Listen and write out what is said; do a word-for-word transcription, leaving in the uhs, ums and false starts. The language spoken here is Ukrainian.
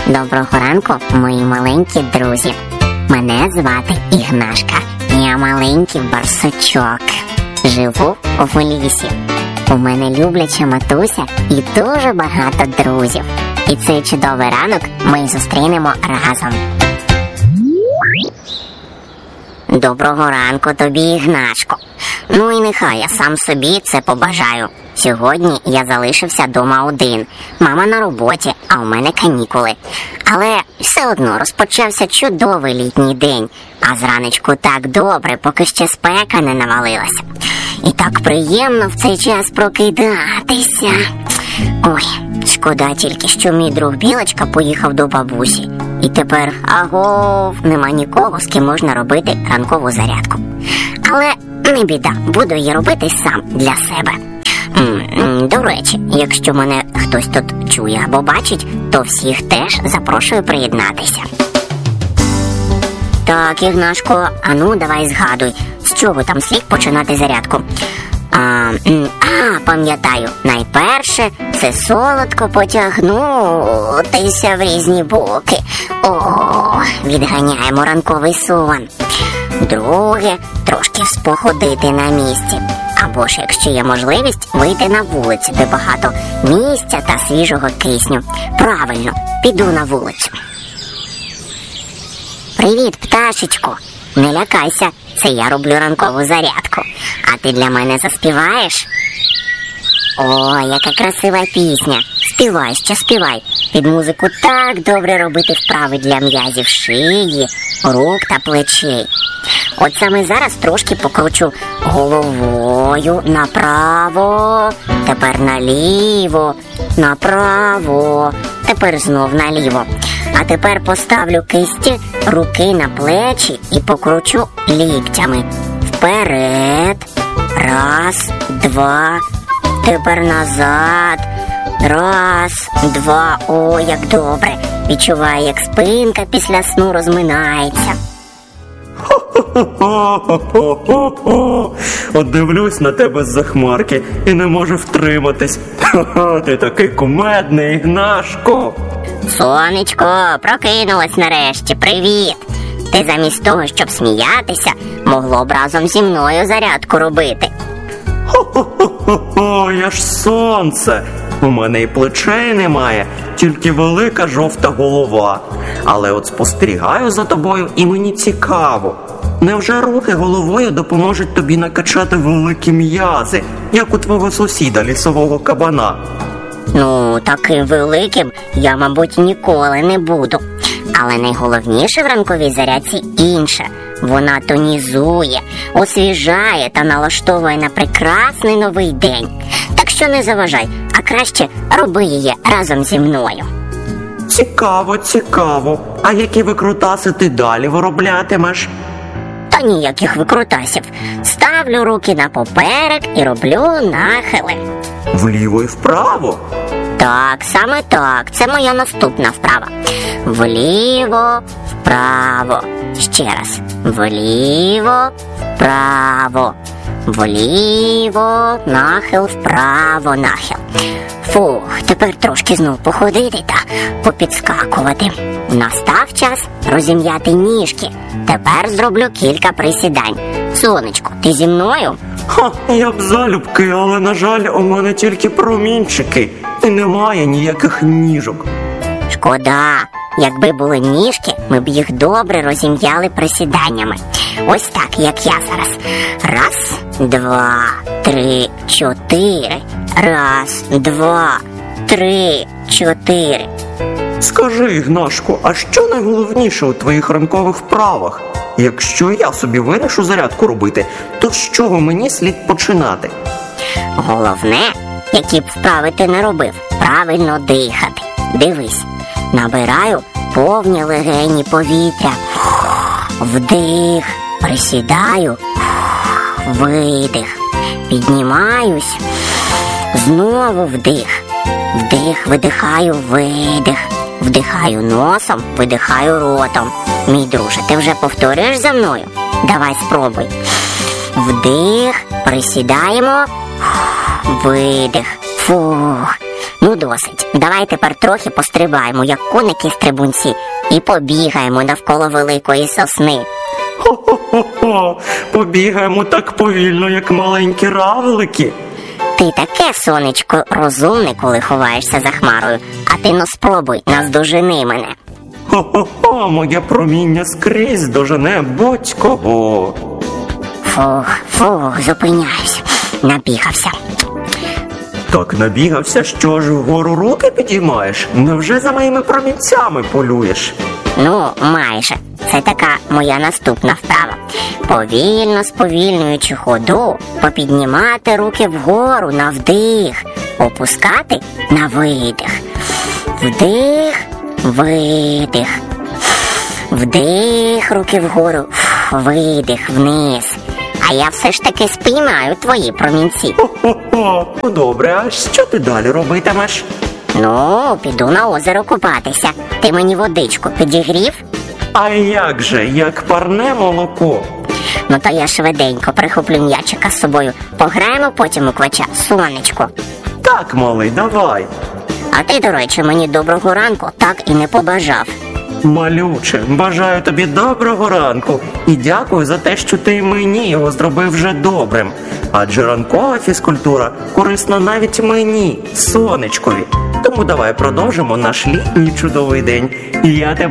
Доброго ранку, мої маленькі друзі. Мене звати Ігнашка. Я маленький барсучок. Живу в лісі. У мене любляча матуся і дуже багато друзів. І цей чудовий ранок ми зустрінемо разом. Доброго ранку тобі, Ігнашко. Ну і нехай я сам собі це побажаю. Сьогодні я залишився дома один. Мама на роботі, а у мене канікули. Але все одно розпочався чудовий літній день. А зранечку так добре, поки ще спека не навалилася. І так приємно в цей час прокидатися. Ой, шкода тільки, що мій друг Білочка поїхав до бабусі. І тепер, агов, нема нікого, з ким можна робити ранкову зарядку. Але не біда, буду її робити сам для себе. До речі, якщо мене хтось тут чує або бачить, то всіх теж запрошую приєднатися. Так, Ігнашко, а ну давай згадуй, з чого там слід починати зарядку? А, а, пам'ятаю, найперше це солодко потягнутися в різні боки. О, відганяємо ранковий сон. Друге, трошки споходити на місці. Або ж, якщо є можливість, вийти на вулицю, де багато місця та свіжого кисню. Правильно, піду на вулицю. Привіт, пташечко. Не лякайся, це я роблю ранкову зарядку. А ти для мене заспіваєш? О, яка красива пісня. Співай, ще співай. Під музику так добре робити вправи для м'язів шиї, рук та плечей. От саме зараз трошки покручу головою направо, тепер наліво, направо, тепер знов наліво. А тепер поставлю кисті руки на плечі і покручу ліктями. Вперед, раз, два, тепер назад, раз, два. О, як добре. Відчуваю, як спинка після сну розминається. Хо-хо-хо-хо-хо-хо. От дивлюсь на тебе з-за хмарки і не можу втриматись. Ха-ха, ти такий кумедний, Ігнашко. Сонечко, прокинулась нарешті, привіт. Ти замість того, щоб сміятися, могло б разом зі мною зарядку робити. Хо-хо-хо-хо, я ж сонце. У мене і плечей немає, тільки велика жовта голова. Але от спостерігаю за тобою і мені цікаво. Невже рухи головою допоможуть тобі накачати великі м'язи, як у твого сусіда лісового кабана? Ну, таким великим я, мабуть, ніколи не буду. Але найголовніше в ранковій зарядці інше. Вона тонізує, освіжає та налаштовує на прекрасний новий день. Так що не заважай, а краще роби її разом зі мною. Цікаво, цікаво. А які викрутаси ти далі вироблятимеш? Та ніяких викрутасів. Ставлю руки на поперек і роблю нахили. Вліво і вправо? Так, саме так. Це моя наступна вправа. Вліво, вправо. Ще раз. Вліво, вправо. Вліво, нахил, вправо, нахил. Фух, тепер трошки знов походити та попідскакувати. Настав час розім'яти ніжки. Тепер зроблю кілька присідань. Сонечко, ти зі мною? Ха, я б залюбки, але, на жаль, у мене тільки промінчики. І немає ніяких ніжок. Шкода. Якби були ніжки, ми б їх добре розім'яли присіданнями. Ось так, як я зараз. Раз, два, три, чотири. Раз, два, три, чотири. Скажи, Ігнашко, а що найголовніше у твоїх ранкових вправах? Якщо я собі вирішу зарядку робити, то з чого мені слід починати? Головне, які б вправи ти не робив, правильно дихати. Дивись, набираю повні легені повітря. Вдих, присідаю, видих. Піднімаюсь, знову вдих. Вдих, видихаю, видих. Вдихаю носом, видихаю ротом. Мій друже, ти вже повторюєш за мною? Давай спробуй. Вдих, присідаємо, видих. Фух, Ну досить. Давай тепер трохи пострибаємо, як коники-стрибунці, і побігаємо навколо великої сосни. Хо-хо-хо-хо, побігаємо так повільно, як маленькі равлики. Ти таке, сонечко, розумне, коли ховаєшся за хмарою. А ти ну спробуй, наздожени мене. Хо-хо-хо, моє проміння скрізь дожене будь-кого. Фух, фух, зупиняюсь. Набігався. Так набігався, що ж вгору руки підіймаєш? Невже за моїми промінцями полюєш? Ну, майже. Це така моя наступна вправа. Повільно, сповільнюючи ходу, попіднімати руки вгору на вдих, опускати на видих. Вдих, видих. Вдих, руки вгору, видих вниз. А я все ж таки спіймаю твої промінці. Хо-хо-хо, ну добре, а що ти далі робитимеш? Ну, піду на озеро купатися. Ти мені водичку підігрів? А як же, як парне молоко? Ну то я швиденько прихоплю м'ячика з собою. Пограємо потім у квача, сонечко. Так, малий, давай. А ти, до речі, мені доброго ранку так і не побажав. Малюче, бажаю тобі доброго ранку і дякую за те, що ти мені його зробив вже добрим. Адже ранкова фізкультура корисна навіть мені, сонечкові. Тому давай продовжимо наш літній чудовий день. І я тебе